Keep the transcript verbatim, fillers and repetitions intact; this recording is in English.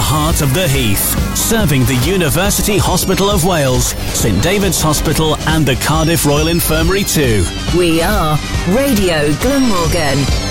heart of the Heath, serving the University Hospital of Wales, St David's Hospital and the Cardiff Royal Infirmary too. We are Radio Glamorgan.